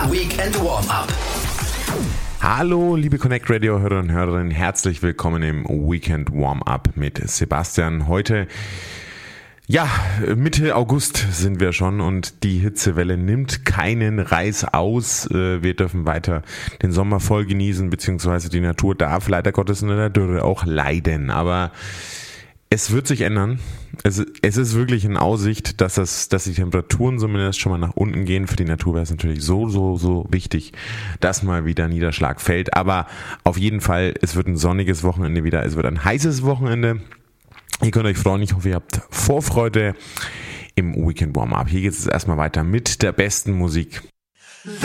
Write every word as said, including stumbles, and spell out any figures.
Weekend Warm-Up. Hallo, liebe Connect Radio Hörer und Hörerinnen, herzlich willkommen im Weekend Warm-Up mit Sebastian. Heute, ja, Mitte August sind wir schon und die Hitzewelle nimmt keinen Reiß aus. Wir dürfen weiter den Sommer voll genießen, beziehungsweise die Natur darf leider Gottes in der Dürre auch leiden. Aber es wird sich ändern. Es, es ist wirklich in Aussicht, dass, das, dass die Temperaturen zumindest schon mal nach unten gehen. Für die Natur wäre es natürlich so, so, so wichtig, dass mal wieder Niederschlag fällt. Aber auf jeden Fall, es wird ein sonniges Wochenende wieder. Es wird ein heißes Wochenende. Ihr könnt euch freuen. Ich hoffe, ihr habt Vorfreude im Weekend Warm-Up. Hier geht es erstmal weiter mit der besten Musik.